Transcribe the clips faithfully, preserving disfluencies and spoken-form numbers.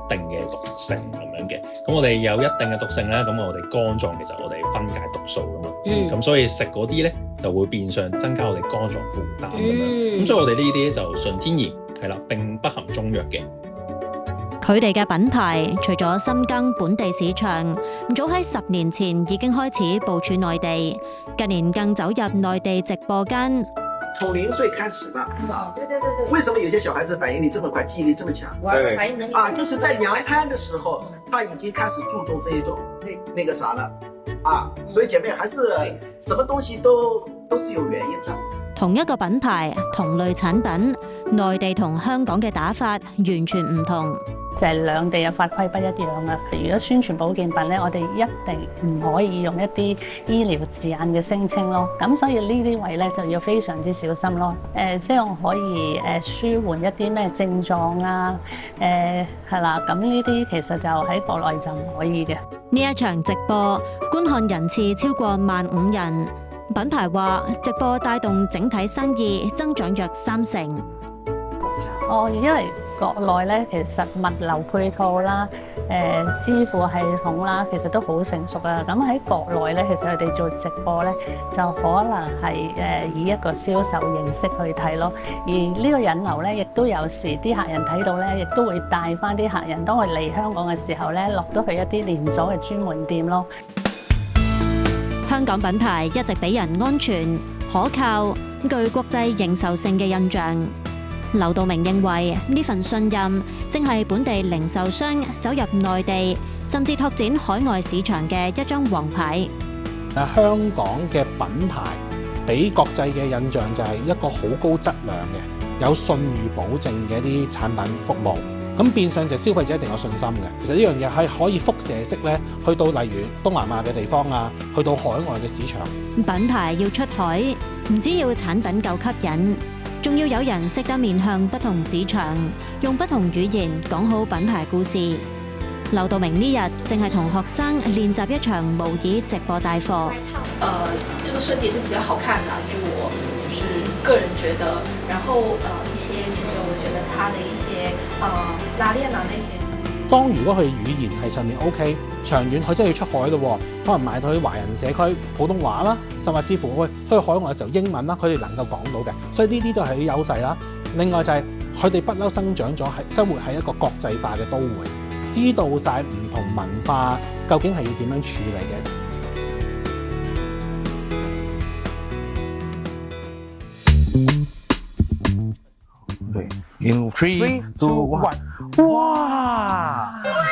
定嘅毒性咁樣嘅。咁我哋有一定嘅毒性咧，咁我哋肝臟其實我哋分解毒素噶嘛，咁、嗯、所以食嗰啲咧就會變相增加我哋肝臟負擔咁樣。咁、嗯、所以我哋呢啲就純天然係啦，並不含中藥嘅。 佢哋嘅品牌除咗深耕本地市場，早喺十年前已經開始部署內地，近年更走入內地直播間。 從零歲開始的。 哦，對對對對。 為什麼有些小孩子反應力這麼快，記憶力這麼強？ 對，反應能力啊，就是在娘胎的時候，他已經開始注重這一種，那個啥了，啊，所以姐妹還是什麼東西都都是有原因的。 同一個品牌，同類產品，內地同香港嘅打法完全唔同。 就係兩地嘅法規不一樣啊！如果宣傳保健品咧，我哋一定唔可以用一啲醫療字眼嘅聲稱咯。咁所以呢啲位咧就要非常之小心咯。誒、呃，即係我可以誒、呃、舒緩一啲咩症狀啊？誒係啦，咁呢啲其實就喺國內就唔可以嘅。 呢一場直播觀看人次超過萬五人，品牌話直播帶動整體生意增長約三成。 哦，因為國內咧，其實物流配套啦、誒、呃、支付系統啦，其實都好成熟啊。咁喺國內咧，其實佢哋做直播咧，就可能係誒、呃、以一個銷售形式去睇咯。而呢個引流咧，亦都有時啲客人睇到咧，亦都會帶翻啲客人，當佢嚟香港嘅時候咧，落到去一啲連鎖嘅專門店咯。 香港品牌一直俾人安全、可靠、具國際認受性嘅印象。劉道明認為呢份信任正係本地零售商走入內地，甚至拓展海外市場嘅一張王牌。 香港嘅品牌俾國際嘅印象就係一個好高質量嘅、有信譽保證嘅一啲產品服務。咁變相就消費者一定有信心嘅。其實呢樣嘢係可以輻射式咧，去到例如東南亞嘅地方啊，去到海外嘅市場。 品牌要出海，唔只要產品夠吸引，仲要有人識得面向不同市場，用不同語言講好品牌故事。劉道明呢日正係同學生練習一場模擬直播帶貨。 呃，這個設計是比較好看的，就我就是個人覺得。然後呃一些其實我覺得它的一些呃拉鏈啊那些。 當如果佢語言係上面 OK， 長遠佢真係要出海咯，可能賣到去華人社區普通話啦，甚至乎喂去海外嘅時候英文啦，佢哋能夠講到嘅，所以呢啲都係優勢啦。另外就係佢哋不嬲生長咗係生活喺一個國際化嘅都會，知道晒唔同文化究竟係要點樣處理嘅。 In three, two, one， 哇！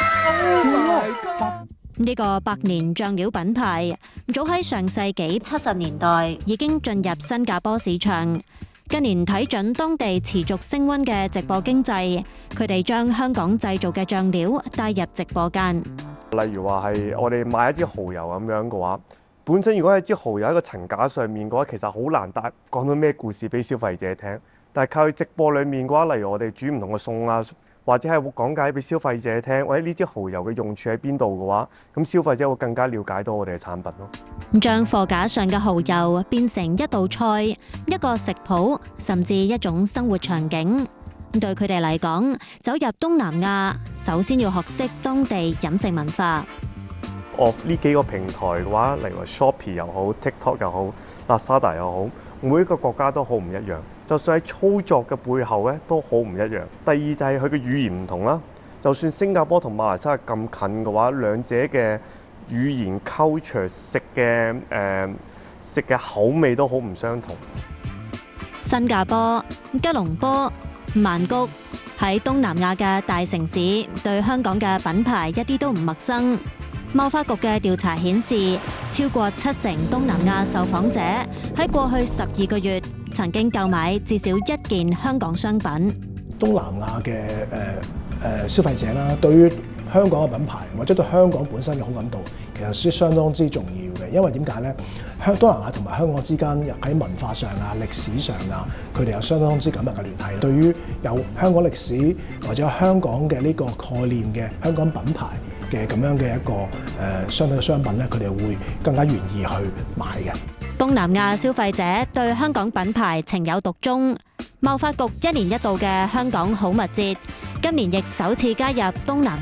呢個百年醬料品牌，早喺上世紀七十年代已經進入新加坡市場。近年睇準當地持續升溫嘅直播經濟，佢哋將香港製造嘅醬料帶入直播間。 例如話係我哋買一支蠔油咁樣嘅話，本身如果係支蠔油喺個層架上面嘅話，其實好難帶講到咩故事俾消費者聽。但係靠直播裡面嘅話，例如我哋煮唔同嘅餸啊，或者係會講解俾消費者聽，或者呢支蠔油嘅用處喺邊度嘅話，咁消費者會更加了解到我哋嘅產品咯。 將貨架上嘅蠔油變成一道菜、一個食譜，甚至一種生活場景。對佢哋嚟講，走入東南亞，首先要學識當地飲食文化。 哦，呢幾個平台嘅話，例如話 Shopee 又好、TikTok 又好、Lazada 又好，每一個國家都好唔一樣。就算喺操作嘅背後咧，都好唔一樣。第二就係佢嘅語言唔同啦。就算新加坡同馬來西亞咁近嘅話，兩者嘅語言 culture 食嘅誒食嘅口味都好唔相同。 新加坡、吉隆坡、曼谷喺東南亞嘅大城市，對香港嘅品牌一啲都唔陌生。貿發局嘅調查顯示，超過七成東南亞受訪者喺過去十二個月曾經購買至少一件香港商品。 東南亞嘅誒誒消費者啦，對於香港嘅品牌或者對香港本身嘅好感度，其實係相當之重要嘅。因為點解咧？香東南亞同埋香港之間喺文化上啊、歷史上啊，佢哋有相當之緊密嘅聯繫。對於有香港歷史或者有香港嘅呢個概念嘅香港品牌嘅咁樣嘅一個誒、呃、相對商品咧，佢哋會更加願意去買嘅。 東南亞消費者對香港品牌情有獨鍾。貿發局一年一度嘅香港好物節，今年亦首次加入東南